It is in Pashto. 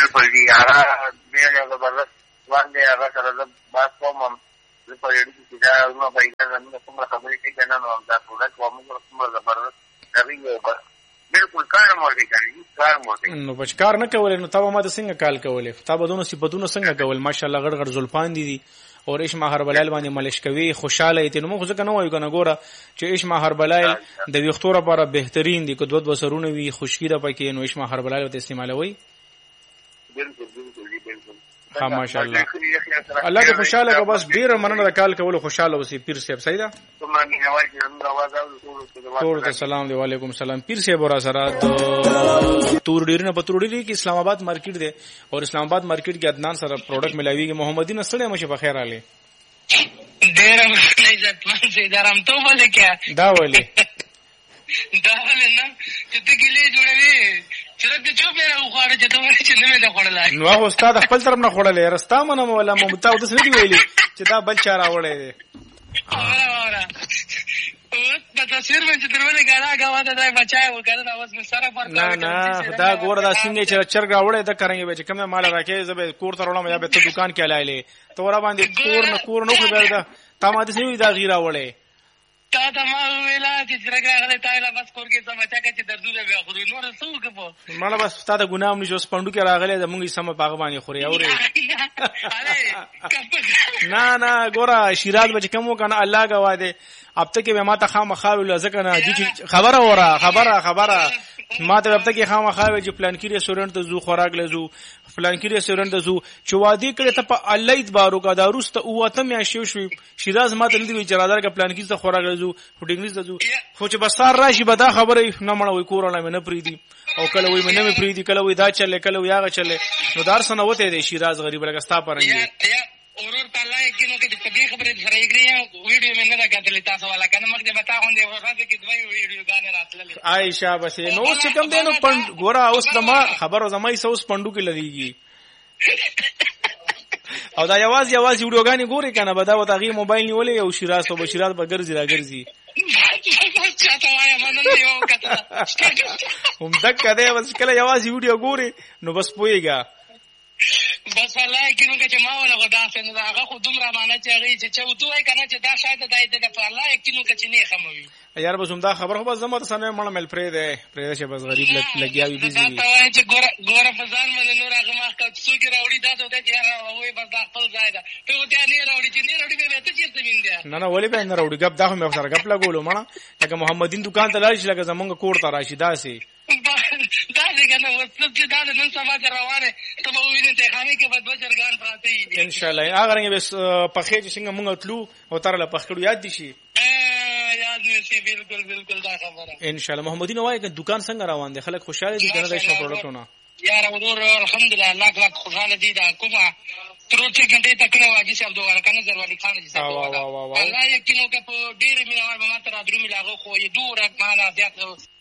بالکل دي هغه ډېر یو زبردست ځوان دی هغه سره زه بحث کوم زه په ریډیو کې چې دا زما پیدا زمینه څومره خبرې کوي که نه نو دا پروډکټ موږ سره څومره زبردست کوي بالکل کار مو کوي کار مو کوي نو بچ کار نه کولې نو تا به ما د څنګه کال کولې تا به دونه صفتونه څنګه کول ماشاءالله غړ غړ زلفان دي او ریشما هربلال باندې ملش کوي خوشاله ایت نو موږ ځکه نه وایو کنه ګوره چې ریشما هربلال د ویختو لپاره بهترین دي که دوت وسرونه وي خشکی ده پکې نو ریشما هربلال ته استعمالوي بالکل بالکل ها ماشاءالله الله دې خوشاله کو بس ډیر مننه د کال کول خوشاله وسی پیر صاحب صحیح ده ټول ته سلام دی وعلیکم السلام پیر صاحب ورا سره تور ډیر نه پتور ډیر کې اسلام آباد مارکیټ دی او اسلام آباد مارکیټ کې عدنان سره پروډکټ ملاویږي محمدین سره مشه بخیر علي ډیر عزت مان سي درم ته ولې کې دا ولې دا نه چې ته ګلې جوړوي چې ته چوپ نه وخاړې چې ته ولې چې نه مې دا خړلای نو هغه استاد خپل طرف نه خړلې رستا منه ولا ممتاز د سنتي ویلي چې دا بل چا راوړې دي اورا په تصویر باندې درولې غلا غوا ته ځای بچای وکړه دا اوس سره پر نه دا ګور دا څنګه چې چرګ راوړې دا کرانګي به چې کومه مال راکې زبې کور ته وړم یا به ته دکان کې لایلې تورا باندې کور نو خو دا تا ما دې سوي دا غیرا وړې تا ته ما ویلا چې چرګ راغله تایلا بس کور کې سم بچا کې درځول به خوري نور څه وکړو مالا بس ستاده ګنام نشو سپندو کې راغله د مونږه سم باغ باندې خوري اورې نه ګورا شیراز بچ کوم کنه الله غوا دې اب ته کې به ما ته خامخاوي لزکه نه دي خبره وره خبره ما ته اب ته کې خامخاوي چې پلان کې ریسټورانټ ته زو خوراک لزو پلان کې ریسټورانټ ته زو چې وادي کړه ته په الله اعتبارو کا داروست او ته مې شو شیراز ما ته ندی وی چرادر کا پلان کې ته خوراک لزو فډینګ لزو خو چې بسار راشي به دا خبره نه مړوي کورونه مې نه پریدي او کله وی مې نه پریدي کله وی دا چلې کله وی هغه چلې نو دار سره وته دی شیراز غریب لګستا پرنګي اورور تعالی کې نو کې د دې خبرې سره یې ویډیو مې نه راکړلې تاسو والا کنه مخکې بتا غونډه ورته کې دوی ویډیو غانې راتللې عائشہ بس نو چې کوم دینو پند ګورا اوس دما خبر زمای سوس پندو کې لګيږي او دا یواز ویډیو غانې ګوري کنه به دا وته غي موبایل نیولې او شیراز او بشیرات به ګرځي راګرځي هم دک کده بس کله یواز ویډیو ګوري نو بس پويګا بس الله کینو چې ما ولا غدا څنګه هغه خو دومره معنی چې هغه چې وته کنه چې دا شاید دای د په الله کینو چې نه خموي یار بس هم دا خبر خو بس زما ته سمه مړ مل پرې ده شه بس غریب لګیاوي دي دا ته چې ګور فزان مې نور هغه ما کا څو کې راوړي دا ته چې هغه بس دا خپل ځای ده ته ته نه راوړي چې نه راوړي به ته چیرته وینځه نه ولی به نه راوړي غب دا خو مې سره غب لګولو مړه لکه محمدین دکان ته لاړ شي لکه زمونږ کور ته راشي داسي دا څنګه نو وڅ چې دا نن سبا روانه ته به وینې ته خامي کې به 2 چرګان پراته دي ان شاء الله هغه رنګ به پخې چې څنګه مونږ تلو او تر له پخړو یاد دي شي یاد مې شي بالکل دا خبره ان شاء الله محمدین وایي چې دکان څنګه روان دي خلک خوشاله دي کنه د شو پروډکټونه یار ورور الحمدلله الله خوشاله دي دا کومه تروټه غنټه تکړه واجی صاحب دوه کنه زروالي خان دي صاحب الله یقینو کې په ډېر مینه ما تر ادرو ملاغه خو یې دوه رات معنا زیات